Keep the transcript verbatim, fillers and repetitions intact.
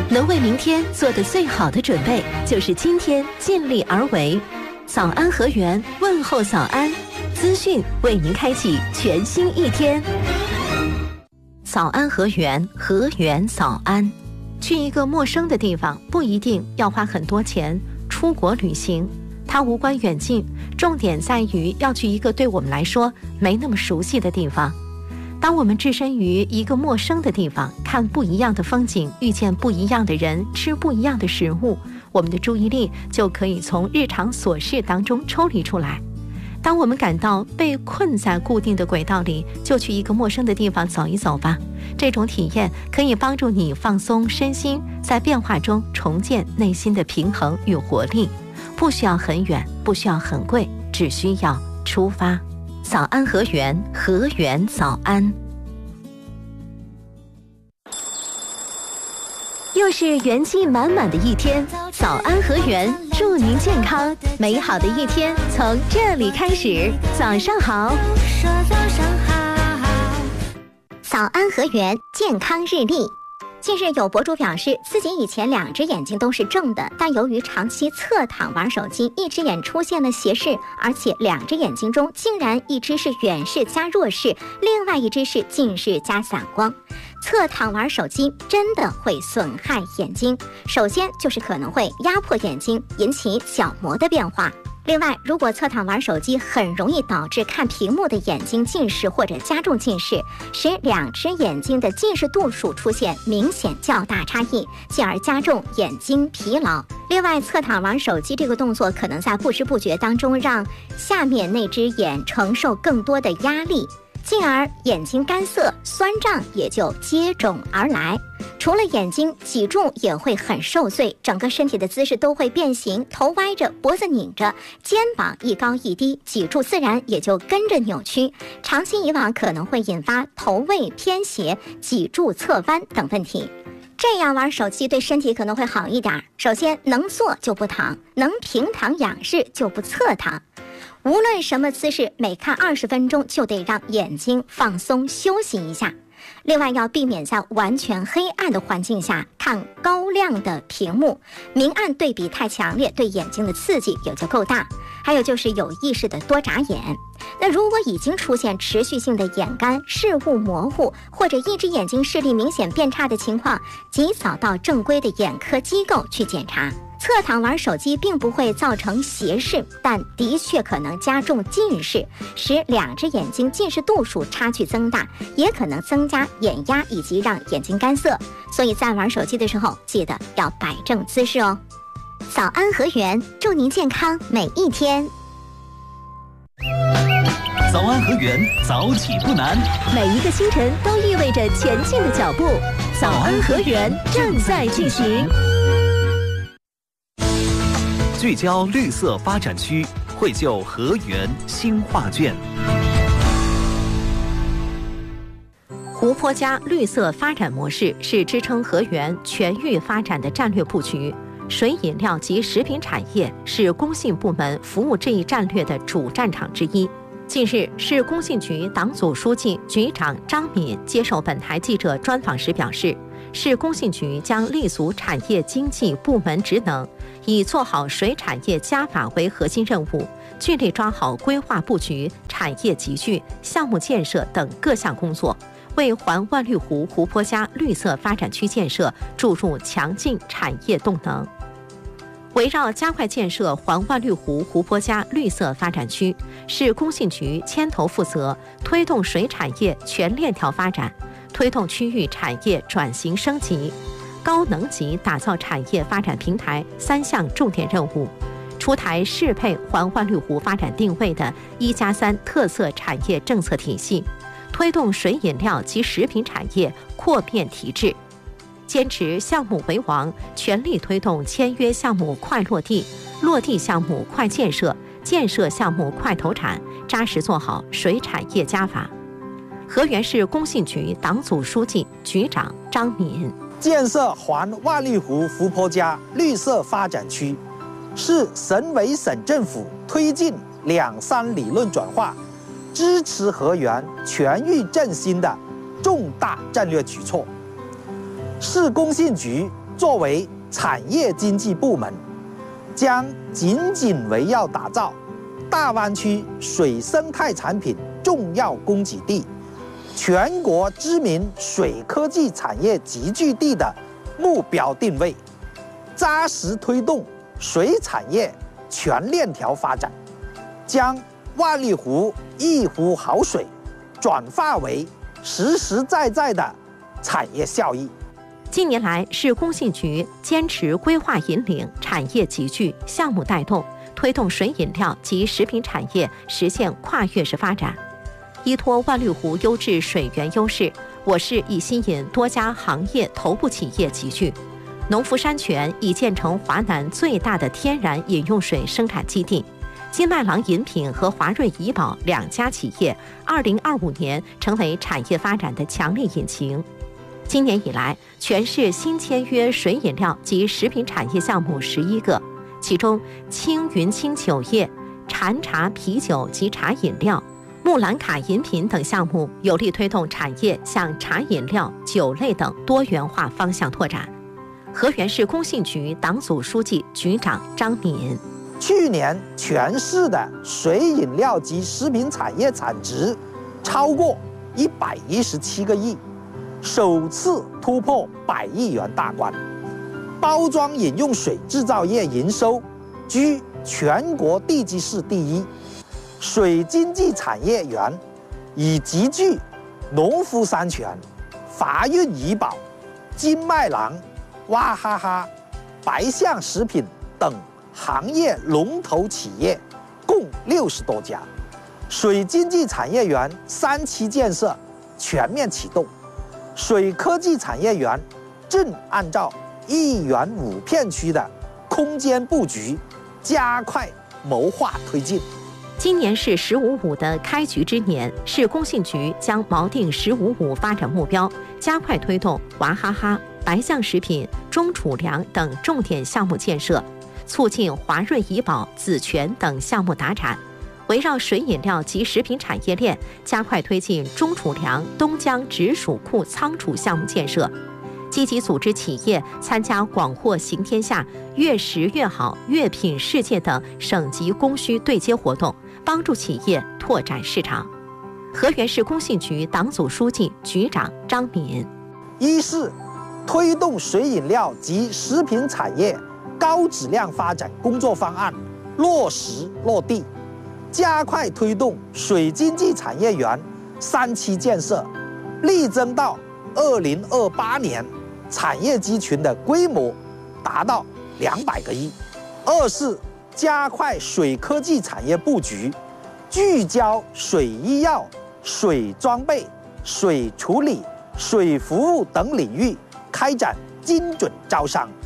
能为明天做的最好的准备，就是今天尽力而为。早安河源，问候早安，资讯为您开启全新一天。早安河源，河源早安。去一个陌生的地方，不一定要花很多钱。出国旅行，它无关远近，重点在于要去一个对我们来说没那么熟悉的地方。当我们置身于一个陌生的地方，看不一样的风景，遇见不一样的人，吃不一样的食物，我们的注意力就可以从日常琐事当中抽离出来。当我们感到被困在固定的轨道里，就去一个陌生的地方走一走吧。这种体验可以帮助你放松身心，在变化中重建内心的平衡与活力。不需要很远，不需要很贵，只需要出发。早安河源，河源早安。又是元气满满的一天，早安河源，祝您健康，美好的一天从这里开始。早上好， 说早上好。早安河源健康日历。近日有博主表示，自己以前两只眼睛都是正的，但由于长期侧躺玩手机，一只眼出现了斜视，而且两只眼睛中竟然一只是远视加弱视，另外一只是近视加散光。侧躺玩手机真的会损害眼睛，首先就是可能会压迫眼睛，引起角膜的变化。另外，如果侧躺玩手机，很容易导致看屏幕的眼睛近视或者加重近视，使两只眼睛的近视度数出现明显较大差异，进而加重眼睛疲劳。另外，侧躺玩手机这个动作可能在不知不觉当中让下面那只眼承受更多的压力，进而眼睛干涩、酸胀也就接踵而来。除了眼睛，脊柱也会很受罪，整个身体的姿势都会变形，头歪着，脖子拧着，肩膀一高一低，脊柱自然也就跟着扭曲。长期以往可能会引发头位偏斜、脊柱侧弯等问题。这样玩手机对身体可能会好一点，首先能坐就不躺，能平躺仰视就不侧躺。无论什么姿势，每看二十分钟就得让眼睛放松休息一下。另外要避免在完全黑暗的环境下看高亮的屏幕，明暗对比太强烈，对眼睛的刺激也就够大。还有就是有意识的多眨眼。那如果已经出现持续性的眼干、视物模糊，或者一只眼睛视力明显变差的情况，及早到正规的眼科机构去检查。侧躺玩手机并不会造成斜视，但的确可能加重近视，使两只眼睛近视度数差距增大，也可能增加眼压以及让眼睛干涩。所以在玩手机的时候，记得要摆正姿势哦。早安河源，祝您健康每一天。 早安河源，早起不难， 每一个清晨都意味着前进的脚步。早安河源正在进行。 聚焦绿色发展区，绘就河源新画卷。 湖泊加绿色发展模式是支撑河源全域发展的战略布局。水饮料及食品产业是工信部门服务这一战略的主战场之一。近日，市工信局党组书记、局长张敏接受本台记者专访时表示，市工信局将立足产业经济部门职能，以做好水产业加法为核心任务，聚力抓好规划布局、产业集聚、项目建设等各项工作，为环万绿湖湖泊加绿色发展区建设注入强劲产业动能。围绕加快建设环万绿湖湖泊加绿色发展区，市工信局牵头负责推动水产业全链条发展，推动区域产业转型升级，高能级打造产业发展平台三项重点任务，出台适配环万绿湖发展定位的一加三特色产业政策体系，推动水饮料及食品产业扩变提质。坚持项目为王，全力推动签约项目快落地，落地项目快建设，建设项目快投产，扎实做好水产业加法。河源市工信局党组书记、局长张敏： 建设环万绿湖湖泊加绿色发展区，是省委省政府推进两三理论转化、支持河源全域振兴的重大战略举措。市工信局作为产业经济部门，将紧紧围绕打造大湾区水生态产品重要供给地、全国知名水科技产业集聚地的目标定位，扎实推动水产业全链条发展，将万里湖一湖好水转化为实实在在的产业效益。 近年来，市工信局坚持规划引领、产业集聚、项目带动，推动水饮料及食品产业实现跨越式发展。依托万绿湖优质水源优势，我市已吸引多家行业头部企业集聚。农夫山泉已建成华南最大的天然饮用水生产基地。金麦郎饮品和华润怡宝两家企业，二零二五年成为产业发展的强力引擎。今年以来，全市新签约水饮料及食品产业项目十一个，其中青云清酒业、禅茶啤酒及茶饮料、木兰卡饮品等项目，有力推动产业向茶饮料、酒类等多元化方向拓展。河源市工信局党组书记、局长张敏： 去年全市的水饮料及食品产业产值超过一百一十七个亿，首次突破百亿元大关。包装饮用水制造业营收居全国地级市第一。水经济产业园已集聚农夫山泉、华润怡宝、金麦郎、娃哈哈、白象食品等行业龙头企业，共六十多家。水经济产业园三期建设全面启动，水科技产业园正按照一园五片区的空间布局，加快谋划推进。 今年是“十五五”的开局之年，市工信局将锚定“十五五”发展目标，加快推动娃哈哈、白象食品、中储粮等重点项目建设，促进华润怡宝、紫泉等项目达产。围绕水饮料及食品产业链，加快推进中储粮东江直属库仓储项目建设，积极组织企业参加广货行天下、越食越好、越品世界等省级供需对接活动，帮助企业拓展市场。河源市工信局党组书记、局长张敏： 一是推动水饮料及食品产业高质量发展工作方案落实落地，加快推动水经济产业园三期建设，力争到二零二八年产业集群的规模达到两百个亿。二是加快水科技产业布局，聚焦水医药、水装备、水处理、水服务等领域，开展精准招商。